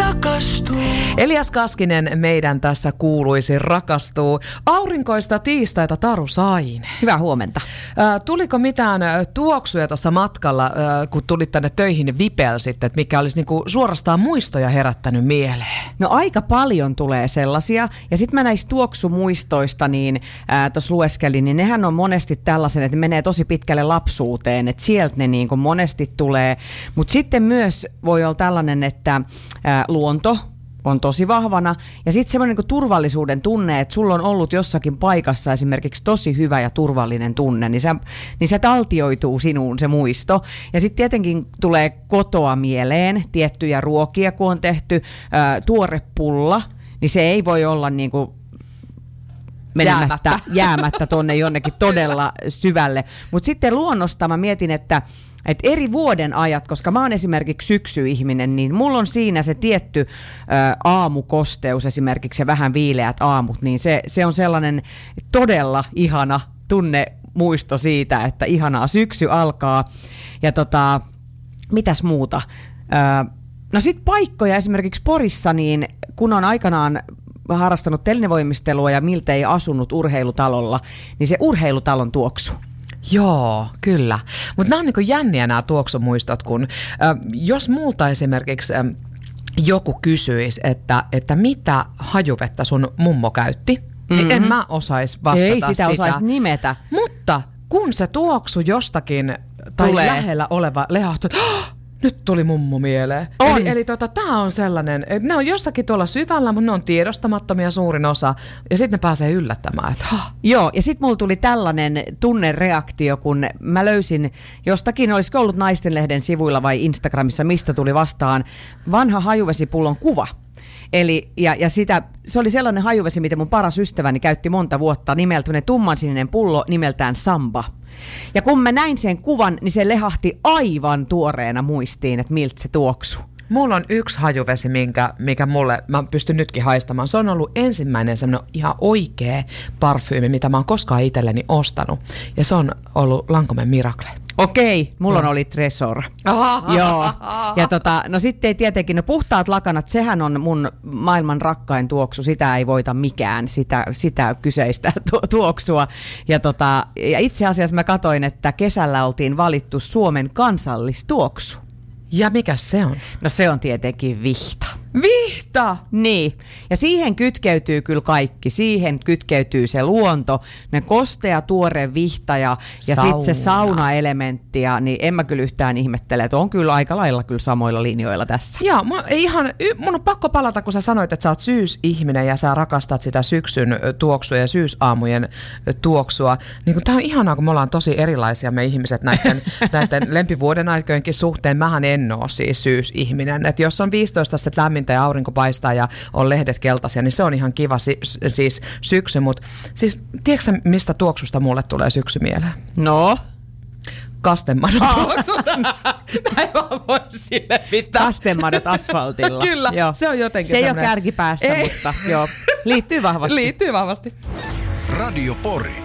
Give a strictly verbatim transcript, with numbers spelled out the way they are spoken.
rakastuu. Elias Kaskinen meidän tässä kuuluisi rakastuu. Aurinkoista tiistaita Taru Saine. Hyvää huomenta. Äh, tuliko mitään tuoksuja tuossa matkalla, äh, kun tulit tänne töihin Vipel sitten, että mikä olisi niinku suorastaan muistoja herättänyt mieleen? No aika paljon tulee sellaisia. Ja sitten mä näistä tuoksumuistoista niin äh, tuossa lueskelin, niin nehän on monesti tällaisen, että ne menee tosi pitkälle lapsuuteen, että sieltä ne niinku monesti tulee. Mutta sitten myös voi olla tällainen, että äh, luonto on tosi vahvana. Ja sitten semmoinen niin turvallisuuden tunne, että sulla on ollut jossakin paikassa esimerkiksi tosi hyvä ja turvallinen tunne, niin, sä, niin se taltioituu sinuun se muisto. Ja sitten tietenkin tulee kotoa mieleen tiettyjä ruokia, kun on tehty ää, tuore pulla, niin se ei voi olla niin kuin menemättä, jäämättä, jäämättä tonne jonnekin todella syvälle. Mutta sitten luonnosta mä mietin, että Et eri vuoden ajat, koska mä oon esimerkiksi syksyihminen, niin mulla on siinä se tietty ä, aamukosteus, esimerkiksi se vähän viileät aamut, niin se, se on sellainen todella ihana tunnemuisto siitä, että ihanaa syksy alkaa. Ja tota, mitäs muuta? Ä, no sit paikkoja esimerkiksi Porissa, niin kun on aikanaan harrastanut telinevoimistelua ja miltei asunut urheilutalolla, niin se urheilutalon tuoksu. Joo, kyllä. Mutta nämä on niinku jänniä nämä tuoksumuistot, kun äh, jos multa esimerkiksi äh, joku kysyisi, että, että mitä hajuvettä sun mummo käytti, mm-hmm. niin en mä osaisi vastata Ei sitä. sitä. osaisi nimetä. Mutta kun se tuoksu jostakin tai Tulee. lähellä oleva lehahtuu, nyt tuli mummu mieleen. On. Eli, eli tota, tää on sellainen, että ne on jossakin tuolla syvällä, mutta ne on tiedostamattomia suurin osa. Ja sitten ne pääsee yllättämään, että ha. Joo, ja sitten mulla tuli tällainen tunnereaktio, kun mä löysin jostakin, olisiko ollut Naistenlehden sivuilla vai Instagramissa, mistä tuli vastaan vanha hajuvesipullon kuva. Eli, ja, ja sitä, se oli sellainen hajuvesi, mitä mun paras ystäväni käytti monta vuotta, nimeltä tummansininen pullo nimeltään Samba. Ja kun mä näin sen kuvan, niin se lehahti aivan tuoreena muistiin, että miltä se tuoksuu. Mulla on yksi hajuvesi, minkä, mikä mulle, mä pystyn nytkin haistamaan. Se on ollut ensimmäinen semmoinen ihan oikea parfyymi, mitä mä oon koskaan itselleni ostanut. Ja se on ollut Lancôme Miracle. Okei, mulla no. oli Tresor. Joo. Ja tota, no sitten ei tietenkin, no puhtaat lakanat, sehän on mun maailman rakkain tuoksu, sitä ei voita mikään, sitä, sitä kyseistä tuoksua. Ja, tota, ja itse asiassa mä katsoin, että kesällä oltiin valittu Suomen kansallistuoksu. Ja mikä se on? No se on tietenkin vihta. Vihta! Niin, ja siihen kytkeytyy kyllä kaikki. Siihen kytkeytyy se luonto, ne kostea tuore vihta ja, ja sitten se saunaelementti. Ja, niin en mä kyllä yhtään ihmettele, että on kyllä aika lailla kyllä samoilla linjoilla tässä. Joo, mun, ihan, mun on pakko palata, kun sä sanoit, että sä oot syysihminen ja sä rakastat sitä syksyn tuoksua ja syysaamujen tuoksua. Niin kun tää on ihanaa, kun me ollaan tosi erilaisia me ihmiset näiden, näiden lempivuoden aikojenkin suhteen. Mähän en oo siis syysihminen. Että jos on viisitoista astetta lämmintä ja aurinko paistaa ja on lehdet keltaisia, niin se on ihan kiva si- siis syksy. Mutta siis, tiedätkö sä, mistä tuoksusta mulle tulee syksy mieleen? No? Kastemadon tuoksulta. Mä en vaan voi sille mitään. Kastemadot asfaltilla. Kyllä, joo. Se on jotenkin Se ei sellainen. ole kärkipäässä, ei. mutta joo, liittyy vahvasti. Liittyy vahvasti. Radio Pori.